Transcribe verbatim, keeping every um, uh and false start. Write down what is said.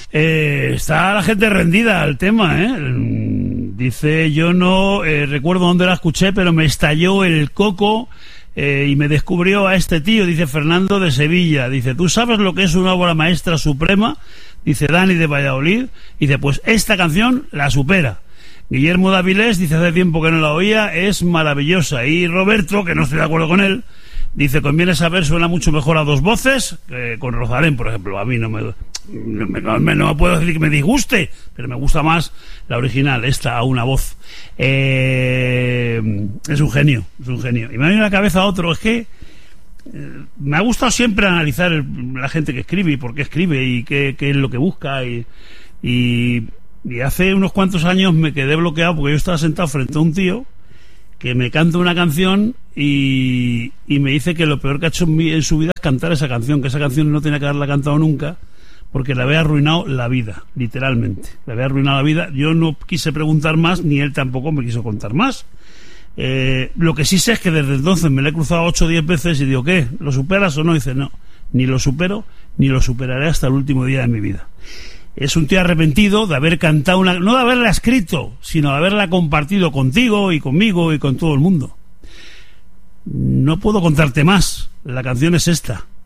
Eh, está la gente rendida al tema, ¿eh? Dice, yo no eh, recuerdo dónde la escuché, pero me estalló el coco eh, y me descubrió a este tío, dice Fernando de Sevilla. Dice, ¿tú sabes lo que es una obra maestra suprema? Dice Dani de Valladolid. Dice, pues esta canción la supera. Guillermo Dáviles dice, hace tiempo que no la oía, es maravillosa. Y Roberto, que no estoy de acuerdo con él, dice, conviene saber, suena mucho mejor a dos voces que con Rosalén, por ejemplo. A mí no me, no me, no puedo decir que me disguste, pero me gusta más la original, esta a una voz. Eh, es un genio, es un genio. Y me ha venido a la cabeza otro, es que eh, me ha gustado siempre analizar el, la gente que escribe y por qué escribe y qué, qué es lo que busca y... y Y hace unos cuantos años me quedé bloqueado porque yo estaba sentado frente a un tío que me canta una canción y, y me dice que lo peor que ha hecho en, mi, en su vida es cantar esa canción, que esa canción no tenía que haberla cantado nunca porque le había arruinado la vida, literalmente. Le había arruinado la vida. Yo no quise preguntar más, ni él tampoco me quiso contar más. Eh, lo que sí sé es que desde entonces me la he cruzado ocho o diez veces y digo, ¿qué? ¿Lo superas o no? Y dice, no, ni lo supero, ni lo superaré hasta el último día de mi vida. Es un tío arrepentido de haber cantado una... no de haberla escrito, sino de haberla compartido contigo y conmigo y con todo el mundo. No puedo contarte más. La canción es esta.